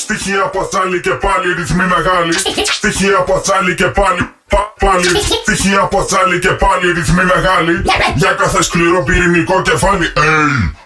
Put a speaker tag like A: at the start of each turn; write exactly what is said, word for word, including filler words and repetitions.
A: Στοιχεία από τσάλι και πάλι ρυθμοί μεγάλοι. Στοιχεία από τσάλι και πάλι πα, πάλι. Στοιχεία από τσάλι και πάλι ρυθμοί μεγάλοι. Για κάθε σκληρό πυρηνικό κεφάλι. Hey.